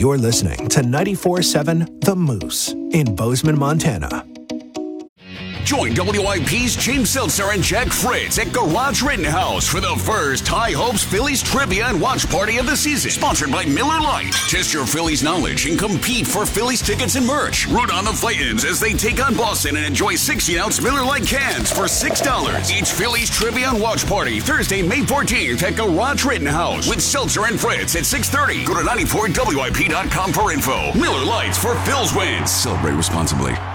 You're listening to 94.7 The Moose in Bozeman, Montana. Join WIP's James Seltzer and Jack Fritz at Garage Rittenhouse for the first High Hopes Phillies Trivia and Watch Party of the season. Sponsored by Miller Lite. Test your Phillies knowledge and compete for Phillies tickets and merch. Root on the Flaytons as they take on Boston and enjoy 16-ounce Miller Lite cans for $6. Each Phillies Trivia and Watch Party Thursday, May 14th at Garage Rittenhouse with Seltzer and Fritz at 6:30. Go to 94WIP.com for info. Miller Lites for Phil's wins. Celebrate responsibly.